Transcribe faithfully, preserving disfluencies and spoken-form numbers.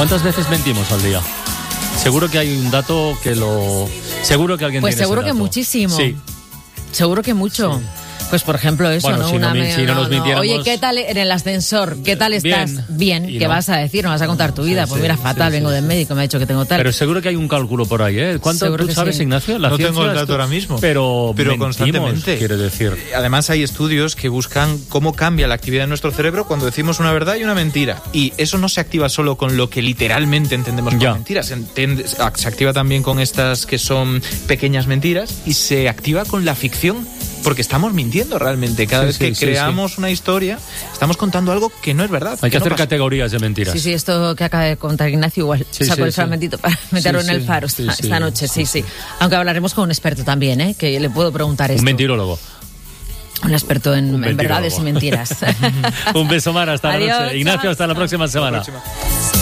¿Cuántas veces mentimos al día? Seguro que hay un dato que lo... Seguro que alguien pues tiene seguro ese dato. que muchísimo. Sí. Seguro que mucho. Sí. Pues por ejemplo eso, bueno, ¿no? Si Una no, me... si no no, nos no. mintiéramos... Oye, ¿qué tal en el ascensor? ¿Qué tal estás? Bien. Bien. ¿Qué no? vas a decir? ¿No vas a contar tu vida? Sí, pues mira, sí, fatal, sí, vengo sí, del sí. médico, me ha dicho que tengo tal. Pero seguro que hay un cálculo por ahí, ¿eh? ¿Cuánto Seguro tú sabes, sí. Ignacio? La no tengo el dato esto, ahora mismo. Pero, pero mentimos, constantemente. Quiere decir. Además hay estudios que buscan cómo cambia la actividad de nuestro cerebro cuando decimos una verdad y una mentira. Y eso no se activa solo con lo que literalmente entendemos por ya. mentiras. Se, entiende, se activa también con estas que son pequeñas mentiras y se activa con la ficción. Porque estamos mintiendo realmente. Cada sí, vez que sí, creamos sí. una historia, estamos contando algo que no es verdad. Hay que, que hacer no categorías de mentiras. Sí, sí, esto que acaba de contar Ignacio igual. Sí, Sacó sí, el fragmentito sí. para meterlo sí, en el faro sí, esta, sí, esta noche. Sí, sí, sí, sí. Aunque hablaremos con un experto también, ¿eh? Que le puedo preguntar esto. Un mentirólogo. Un experto en, un en verdades y mentiras. Un beso, Mar, hasta Adiós, la noche. Ignacio, chao. hasta la próxima semana. Hasta la próxima.